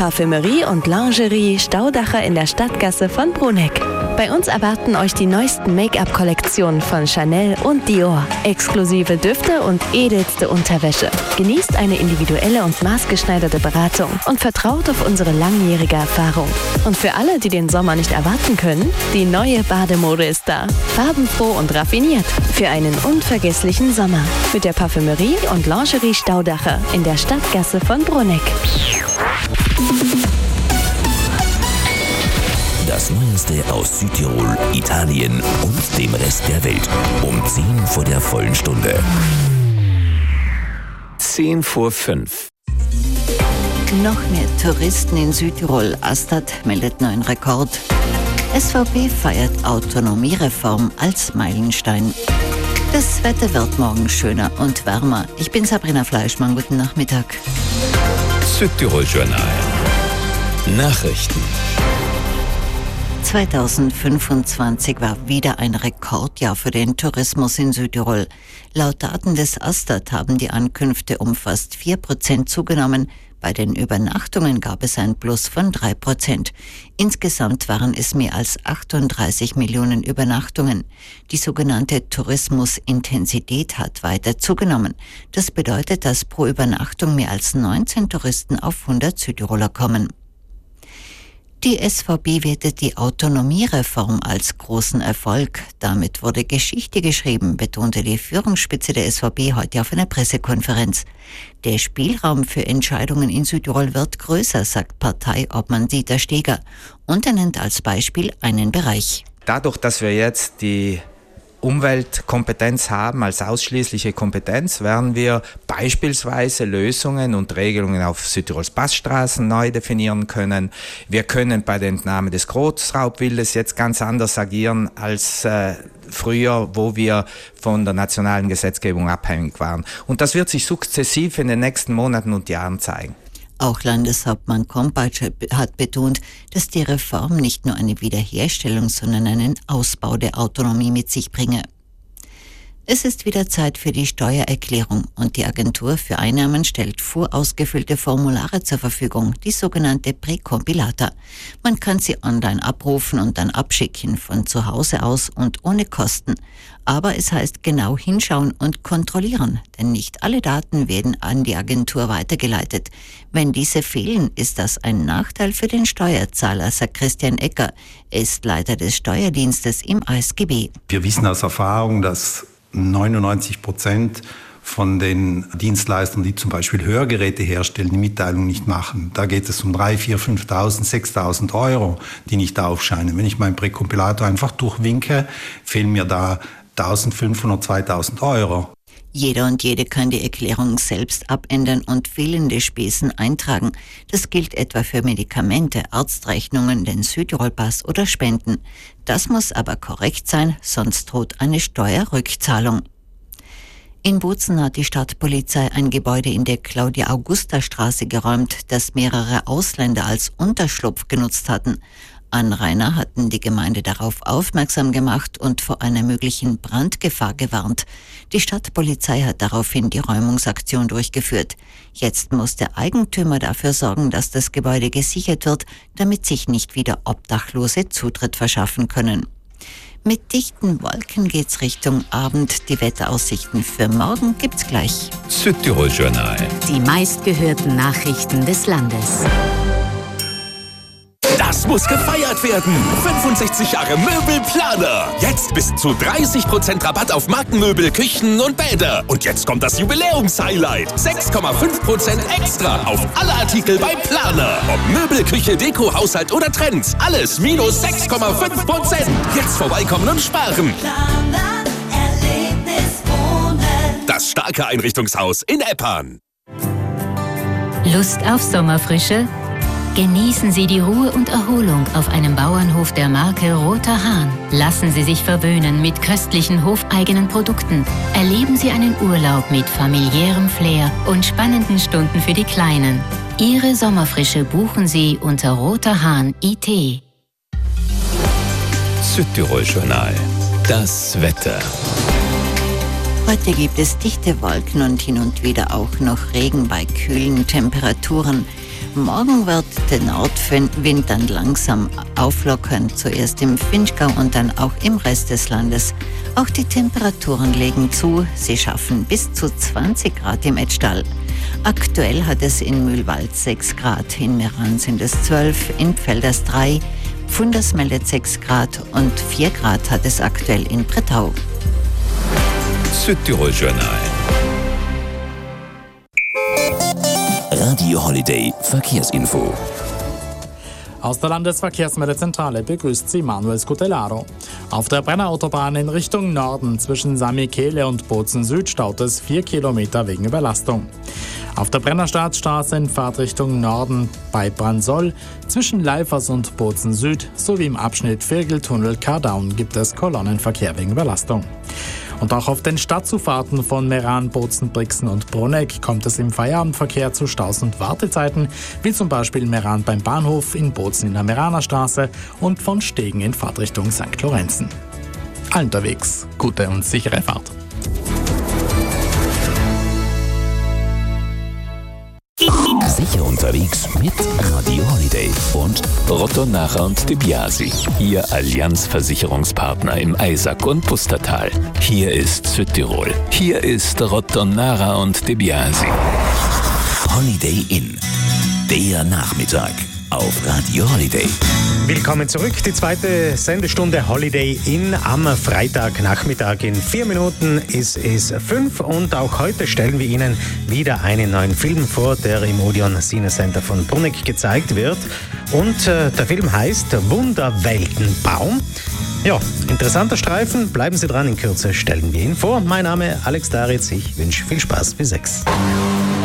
Parfümerie und Lingerie Staudacher in der Stadtgasse von Bruneck. Bei uns erwarten euch die neuesten Make-up-Kollektionen von Chanel und Dior, exklusive Düfte und edelste Unterwäsche. Genießt eine individuelle und maßgeschneiderte Beratung und vertraut auf unsere langjährige Erfahrung. Und für alle, die den Sommer nicht erwarten können, die neue Bademode ist da. Farbenfroh und raffiniert für einen unvergesslichen Sommer. Mit der Parfümerie und Lingerie Staudacher in der Stadtgasse von Bruneck. Das Neueste aus Südtirol, Italien und dem Rest der Welt. Um 10 vor der vollen Stunde. 10 vor 5. Noch mehr Touristen in Südtirol. Astat meldet neuen Rekord. SVP feiert Autonomiereform als Meilenstein. Das Wetter wird morgen schöner und wärmer. Ich bin Sabrina Fleischmann. Guten Nachmittag. Südtirol Journal. Nachrichten. 2025 war wieder ein Rekordjahr für den Tourismus in Südtirol. Laut Daten des Astat haben die Ankünfte um fast 4% zugenommen. Bei den Übernachtungen gab es ein Plus von 3%. Insgesamt waren es mehr als 38 Millionen Übernachtungen. Die sogenannte Tourismusintensität hat weiter zugenommen. Das bedeutet, dass pro Übernachtung mehr als 19 Touristen auf 100 Südtiroler kommen. Die SVP wertet die Autonomiereform als großen Erfolg. Damit wurde Geschichte geschrieben, betonte die Führungsspitze der SVP heute auf einer Pressekonferenz. Der Spielraum für Entscheidungen in Südtirol wird größer, sagt Parteiobmann Dieter Steger. Und er nennt als Beispiel einen Bereich. Dadurch, dass wir jetzt die Umweltkompetenz haben als ausschließliche Kompetenz, werden wir beispielsweise Lösungen und Regelungen auf Südtirols Passstraßen neu definieren können. Wir können bei der Entnahme des Großraubwildes jetzt ganz anders agieren als früher, wo wir von der nationalen Gesetzgebung abhängig waren. Und das wird sich sukzessiv in den nächsten Monaten und Jahren zeigen. Auch Landeshauptmann Kompatsch hat betont, dass die Reform nicht nur eine Wiederherstellung, sondern einen Ausbau der Autonomie mit sich bringe. Es ist wieder Zeit für die Steuererklärung und die Agentur für Einnahmen stellt vorausgefüllte Formulare zur Verfügung, die sogenannte Präcompilata. Man kann sie online abrufen und dann abschicken, von zu Hause aus und ohne Kosten. Aber es heißt genau hinschauen und kontrollieren, denn nicht alle Daten werden an die Agentur weitergeleitet. Wenn diese fehlen, ist das ein Nachteil für den Steuerzahler, sagt Christian Ecker. Er ist Leiter des Steuerdienstes im ASGB. Wir wissen aus Erfahrung, dass 99% von den Dienstleistern, die zum Beispiel Hörgeräte herstellen, die Mitteilung nicht machen. Da geht es um 3.000, 4.000, 5.000, 6.000 Euro, die nicht aufscheinen. Wenn ich meinen Präkompilator einfach durchwinke, fehlen mir da 1.500, 2.000 Euro. Jeder und jede kann die Erklärung selbst abändern und fehlende Spesen eintragen. Das gilt etwa für Medikamente, Arztrechnungen, den Südtirol-Pass oder Spenden. Das muss aber korrekt sein, sonst droht eine Steuerrückzahlung. In Bozen hat die Stadtpolizei ein Gebäude in der Claudia-Augusta-Straße geräumt, das mehrere Ausländer als Unterschlupf genutzt hatten. Anrainer hatten die Gemeinde darauf aufmerksam gemacht und vor einer möglichen Brandgefahr gewarnt. Die Stadtpolizei hat daraufhin die Räumungsaktion durchgeführt. Jetzt muss der Eigentümer dafür sorgen, dass das Gebäude gesichert wird, damit sich nicht wieder Obdachlose Zutritt verschaffen können. Mit dichten Wolken geht's Richtung Abend. Die Wetteraussichten für morgen gibt's gleich. Südtirol Journal. Die meistgehörten Nachrichten des Landes. Das muss gefeiert werden. 65 Jahre Möbelplaner. Jetzt bis zu 30% Rabatt auf Markenmöbel, Küchen und Bäder. Und jetzt kommt das Jubiläums-Highlight. 6,5% extra auf alle Artikel bei Planer. Ob Möbel, Küche, Deko, Haushalt oder Trends. Alles minus 6,5%. Jetzt vorbeikommen und sparen. Planer Erlebnis Wohnen. Das starke Einrichtungshaus in Eppan. Lust auf Sommerfrische? Genießen Sie die Ruhe und Erholung auf einem Bauernhof der Marke Roter Hahn. Lassen Sie sich verwöhnen mit köstlichen hofeigenen Produkten. Erleben Sie einen Urlaub mit familiärem Flair und spannenden Stunden für die Kleinen. Ihre Sommerfrische buchen Sie unter roterhahn.it. Südtirol Journal. Das Wetter. Heute gibt es dichte Wolken und hin und wieder auch noch Regen bei kühlen Temperaturen. Morgen wird der Nordwind dann langsam auflockern, zuerst im Vinschgau und dann auch im Rest des Landes. Auch die Temperaturen legen zu, sie schaffen bis zu 20 Grad im Etschtal. Aktuell hat es in Mühlwald 6 Grad, in Meran sind es 12, in Pfelders 3, Pfunders meldet 6 Grad und 4 Grad hat es aktuell in Brettau. Südtirol Journal. Radio Holiday Verkehrsinfo. Aus der Landesverkehrsmeldezentrale begrüßt Sie Manuel Scutellaro. Auf der Brennerautobahn in Richtung Norden zwischen San Michele und Bozen Süd staut es 4 Kilometer wegen Überlastung. Auf der Brennerstadtstraße in Fahrtrichtung Norden bei Bransoll zwischen Leifers und Bozen Süd sowie im Abschnitt Virgeltunnel-Kardaun gibt es Kolonnenverkehr wegen Überlastung. Und auch auf den Stadtzufahrten von Meran, Bozen, Brixen und Bruneck kommt es im Feierabendverkehr zu Staus und Wartezeiten, wie zum Beispiel Meran beim Bahnhof, in Bozen in der Meraner Straße und von Stegen in Fahrtrichtung St. Lorenzen. Allen unterwegs, gute und sichere Fahrt. Sicher unterwegs mit Radio Holiday und Rottenara und De Biasi, Ihr Allianz-Versicherungspartner im Eisack und Pustertal. Hier ist Südtirol. Hier ist Rottenara und De Biasi. Holiday Inn. Der Nachmittag auf Radio Holiday. Willkommen zurück, die zweite Sendestunde Holiday Inn am Freitagnachmittag. In 4 Minuten ist es 5 und auch heute stellen wir Ihnen wieder einen neuen Film vor, der im Odeon Cine Center von Bruneck gezeigt wird. Und der Film heißt Wunderweltenbaum. Ja, interessanter Streifen, bleiben Sie dran, in Kürze stellen wir ihn vor. Mein Name Alex Daritz, ich wünsche viel Spaß bis 6.